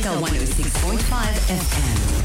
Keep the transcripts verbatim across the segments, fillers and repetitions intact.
Música ciento seis punto cinco F M.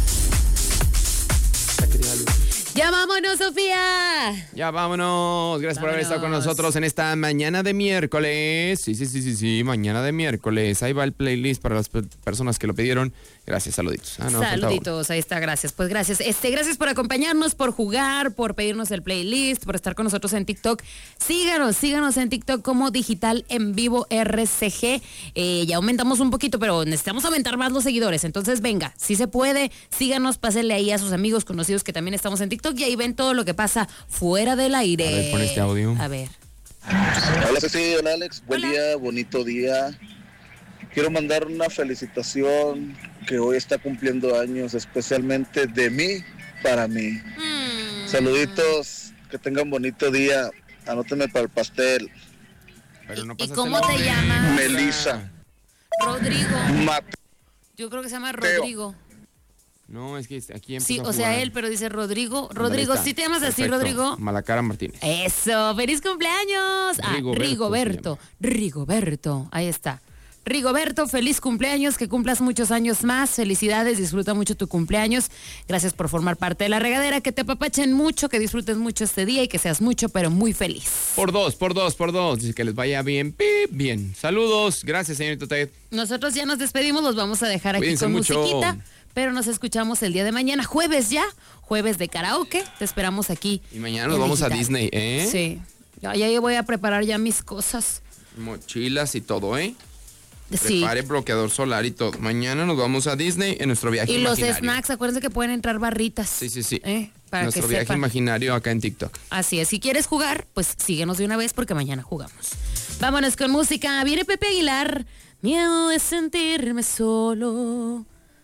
¡Ya vámonos, Sofía! Ya vámonos. Gracias vámonos. por haber estado con nosotros en esta mañana de miércoles. Sí, sí, sí, sí, sí, mañana de miércoles. Ahí va el playlist para las pe- personas que lo pidieron. Gracias, saluditos. Ah, no, saluditos, ahí está, gracias. Pues gracias. Este, gracias por acompañarnos, por jugar, por pedirnos el playlist, por estar con nosotros en TikTok. Síganos, síganos en TikTok como Digital en Vivo R C G. Eh, ya aumentamos un poquito, pero necesitamos aumentar más los seguidores. Entonces, venga, si se puede, síganos, pásenle ahí a sus amigos conocidos que también estamos en TikTok y ahí ven todo lo que pasa fuera del aire. A ver, pon este audio. A ver. Hola Ceci, hola Alex, buen Hola. día, bonito día. Quiero mandar una felicitación que hoy está cumpliendo años, especialmente de mí para mí. Mm. Saluditos, que tengan bonito día. Anótenme para el pastel. Pero no ¿Y cómo te llamas? Melissa. Rodrigo. Mate. Yo creo que se llama Rodrigo. No, es que aquí empezó Sí, a o sea, jugar. él, pero dice Rodrigo. Rodrigo, ¿sí te llamas así, Perfecto. Rodrigo? Malacara Martínez. Eso, feliz cumpleaños. Ah, Rigoberto Rigoberto. Rigoberto, ahí está. Rigoberto, feliz cumpleaños, que cumplas muchos años más. Felicidades, disfruta mucho tu cumpleaños. Gracias por formar parte de la regadera. Que te apapachen mucho, que disfrutes mucho este día y que seas mucho, pero muy feliz. Por dos, por dos, por dos. Dice que les vaya bien, pip, bien. Saludos. Gracias, señorita Ted. Nosotros ya nos despedimos, los vamos a dejar aquí Cuídense con mucho. musiquita. Pero nos escuchamos el día de mañana, jueves ya, jueves de karaoke. Te esperamos aquí. Y mañana nos vamos Digital. a Disney, ¿eh? Sí. Ya, ya voy a preparar ya mis cosas. Mochilas y todo, ¿eh? Sí. Prepare bloqueador solar y todo. Mañana nos vamos a Disney en nuestro viaje Y imaginario. los snacks, acuérdense que pueden entrar barritas. Sí, sí, sí. ¿eh? Para nuestro que viaje sepan. imaginario acá en TikTok. Así es. Si quieres jugar, pues síguenos de una vez porque mañana jugamos. Vámonos con música. Viene Pepe Aguilar. Miedo de sentirme solo.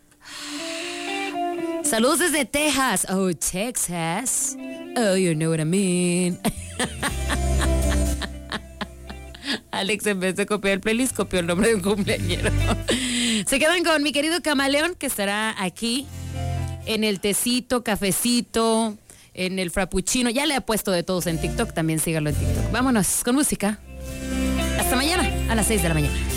Saludos desde Texas. Oh, Texas. Oh, you know what I mean. Alex, en vez de copiar el playlist, copió el nombre de un cumpleañero. Se quedan con mi querido Camaleón, que estará aquí en el tecito, cafecito, en el frappuccino. Ya le he puesto de todos en TikTok, también síganlo en TikTok. Vámonos con música. Hasta mañana, a las seis de la mañana.